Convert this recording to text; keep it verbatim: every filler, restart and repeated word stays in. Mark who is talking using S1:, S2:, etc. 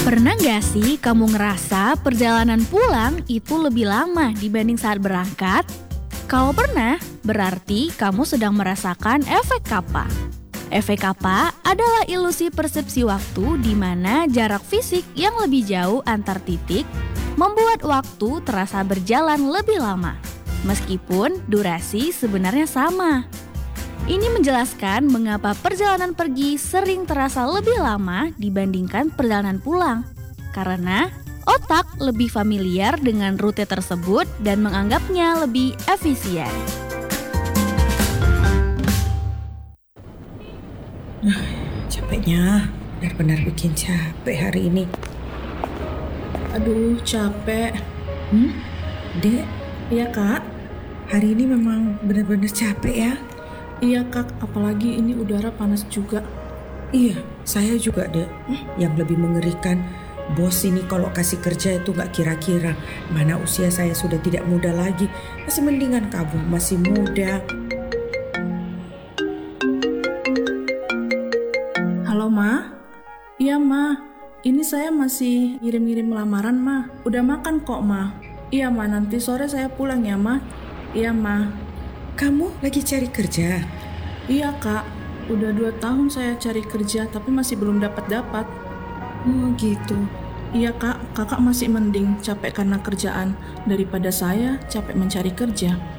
S1: Pernah nggak sih kamu ngerasa perjalanan pulang itu lebih lama dibanding saat berangkat? Kalau pernah, berarti kamu sedang merasakan efek kappa. Efek kappa adalah ilusi persepsi waktu di mana jarak fisik yang lebih jauh antar titik membuat waktu terasa berjalan lebih lama, meskipun durasi sebenarnya sama. Ini menjelaskan mengapa perjalanan pergi sering terasa lebih lama dibandingkan perjalanan pulang. Karena otak lebih familiar dengan rute tersebut dan menganggapnya lebih efisien.
S2: Capeknya, benar-benar bikin capek hari ini.
S3: Aduh, capek.
S2: Hmm? Dek,
S3: Iya, Kak.
S2: hari ini memang benar-benar capek ya?
S3: Iya, Kak. Apalagi ini udara panas juga.
S2: Iya, saya juga dek. Yang lebih mengerikan, bos ini kalau kasih kerja itu gak kira-kira. Mana usia saya sudah tidak muda lagi. Masih mendingan kamu, masih muda.
S3: Halo, Ma? Iya, Ma. Ini saya masih ngirim-ngirim lamaran, Ma. Udah makan kok, Ma. Iya, Ma. Nanti sore saya pulang ya, Ma. Iya, Ma.
S2: Kamu lagi cari kerja?
S3: Iya, Kak. Udah dua tahun saya cari kerja, tapi masih belum dapat-dapat.
S2: Oh gitu.
S3: Iya, Kak. Kakak masih mending capek karena kerjaan daripada saya capek mencari kerja.